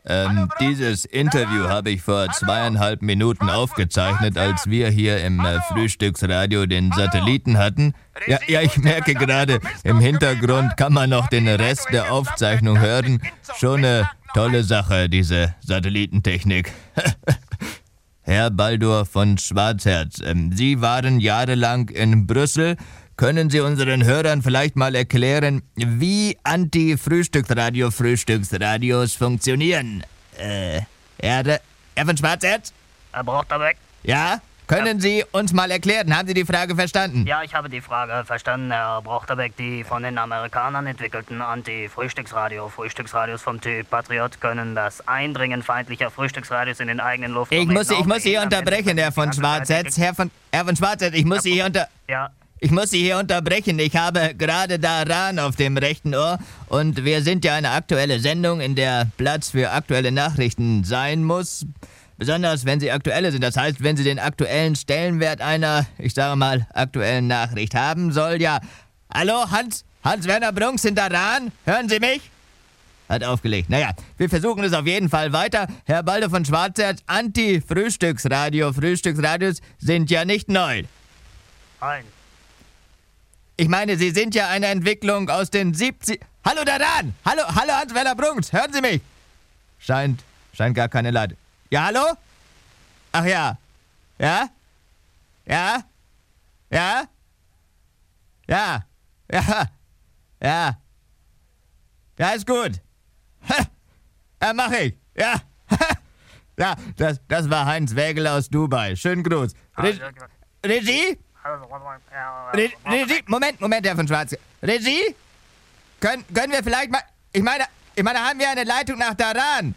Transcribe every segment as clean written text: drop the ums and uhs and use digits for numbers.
Dieses Interview habe ich vor 2,5 Minuten aufgezeichnet, als wir hier im Frühstücksradio den Satelliten hatten. Ja, ich merke gerade, im Hintergrund kann man noch den Rest der Aufzeichnung hören. Schon eine tolle Sache, diese Satellitentechnik. Herr Baldur von Schwarzherz, Sie waren jahrelang in Brüssel. Können Sie unseren Hörern vielleicht mal erklären, wie Frühstücksradios funktionieren? Herr von Schwarzherz? Herr Brochterbeck? Ja? Können Sie uns mal erklären? Haben Sie die Frage verstanden? Ja, ich habe die Frage verstanden, Herr Brochterbeck. Die von den Amerikanern entwickelten Frühstücksradios vom Typ Patriot können das Eindringen feindlicher Frühstücksradios in den eigenen Luftraum... Ich muss Sie hier unterbrechen, Herr von Schwarzherz. Herr von Schwarzherz, ich muss Sie hier unterbrechen. Ich habe gerade Daran auf dem rechten Ohr und wir sind ja eine aktuelle Sendung, in der Platz für aktuelle Nachrichten sein muss. Besonders, wenn sie aktuelle sind. Das heißt, wenn sie den aktuellen Stellenwert einer, ich sage mal, aktuellen Nachricht haben soll. Ja, hallo, Hans-Werner Brunks in Daran? Hören Sie mich? Hat aufgelegt. Naja, wir versuchen es auf jeden Fall weiter. Herr Baldur von Schwarzherz, Frühstücksradios sind ja nicht neu. Nein. Ich meine, Sie sind ja eine Entwicklung aus den 70... Hallo Daran! Hallo Hans-Werner Brunks, hören Sie mich? Scheint gar keine Leitung. Ja, hallo? Ach ja. Ja? Ja? Ja? Ja? Ja? Ja? Ja, ist gut. Ja, mach ich. Ja. Ja, das war Heinz Wägel aus Dubai. Schönen Gruß. Regie? Regie? Moment, Herr von Schwarz. Regie? Können wir vielleicht mal... Ich meine, haben wir eine Leitung nach Daran?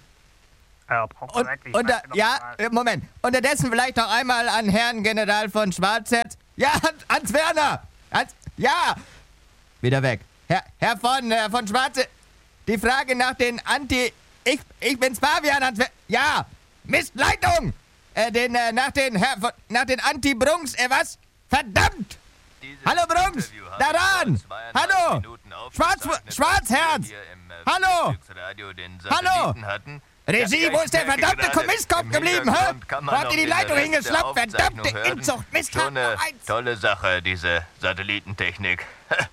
Moment. Unterdessen vielleicht noch einmal an Herrn General von Schwarzherz. Ja, Hans Werner. Ja. Wieder weg. Herr von Schwarzherz. Die Frage nach den Ich bin's Fabian, Hans Werner. Ja. Mist, Leitung. Nach den Anti-Brunks. Was? Verdammt. Hallo Brunks. Daran. Hallo. Schwarzherz. Hallo. Hallo. Regie, wo ist der verdammte Kommisskopf geblieben, hä? Wo habt ihr die Leitung hingeschlappt? Verdammte Inzucht, Mist. Schon eine tolle Sache, diese Satellitentechnik.